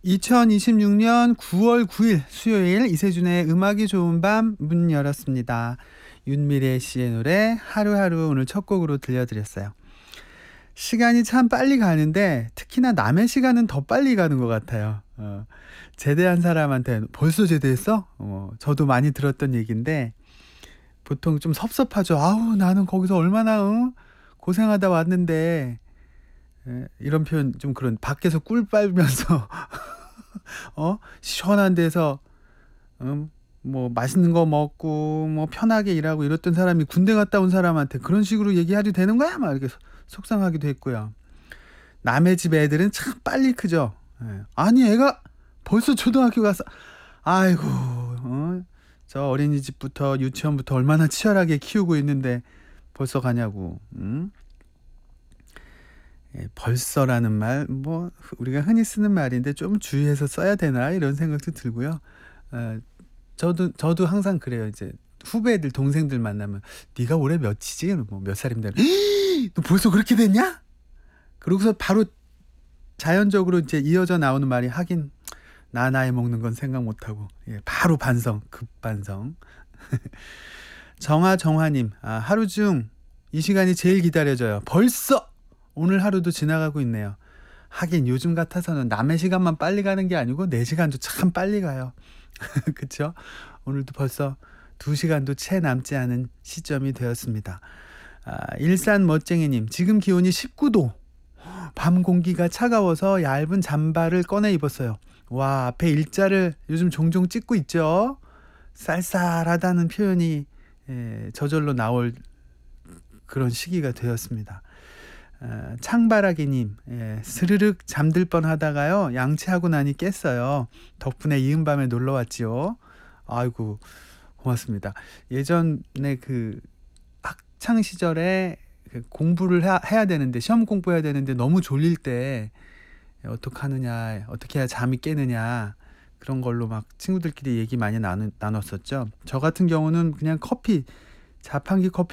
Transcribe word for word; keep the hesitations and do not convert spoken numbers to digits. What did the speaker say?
이천이십육 년 구월 구일 수요일 이세준의 음악이 좋은 밤 문 열었습니다. 윤미래 씨의 노래 하루하루 오늘 첫 곡으로 들려드렸어요. 시간이 참 빨리 가는데 특히나 남의 시간은 더 빨리 가는 것 같아요. 어, 제대한 사람한테 벌써 제대했어? 어, 저도 많이 들었던 얘기인데 보통 좀 섭섭하죠. 아우 나는 거기서 얼마나 어? 고생하다 왔는데 에, 이런 표현 좀 그런 밖에서 꿀 빨면서 어 시원한 데서 음, 뭐 맛있는 거 먹고 뭐 편하게 일하고 이랬던 사람이 군대 갔다 온 사람한테 그런 식으로 얘기해도 되는 거야? 막 이렇게 소- 속상하기도 했고요. 남의 집 애들은 참 빨리 크죠. 예. 아니 애가 벌써 초등학교 가서 아이고 어? 저 어린이집부터 유치원부터 얼마나 치열하게 키우고 있는데 벌써 가냐고. 음? 예, 벌써라는 말, 뭐, 우리가 흔히 쓰는 말인데 좀 주의해서 써야 되나, 이런 생각도 들고요. 어, 저도, 저도 항상 그래요. 이제 후배들, 동생들 만나면, 네가 올해 몇이지? 뭐 몇 살인데, 너 벌써 그렇게 됐냐? 그러고서 바로 자연적으로 이제 이어져 나오는 말이 하긴, 나 나이 먹는 건 생각 못하고, 예, 바로 반성, 급반성. 정아 정화님, 아, 하루 중 이 시간이 제일 기다려져요. 벌써 오늘 하루도 지나가고 있네요. 하긴 요즘 같아서는 남의 시간만 빨리 가는 게 아니고 내 시간도 참 빨리 가요. 그쵸? 오늘도 벌써 두 시간도 채 남지 않은 시점이 되었습니다. 아, 일산 멋쟁이님, 지금 기온이 십구 도. 밤 공기가 차가워서 얇은 잠바를 꺼내 입었어요. 와, 앞에 일자를 요즘 종종 찍고 있죠. 쌀쌀하다는 표현이 예, 저절로 나올 그런 시기가 되었습니다. 어, 창바라기님, 예, 스르륵 잠들 뻔 하다가요, 양치하고 나니 깼어요. 덕분에 이은 밤에 놀러 왔지요. 아이고, 고맙습니다. 예전에 그 학창 시절에 그 공부를 하, 해야 되는데, 시험 공부해야 되는데 너무 졸릴 때 어떻게 하느냐, 어떻게 해야 잠이 깨느냐, 그런 걸로 막 친구들끼리 얘기 많이 나누, 나눴었죠. 저 같은 경우는 그냥 커피, 자판기 커피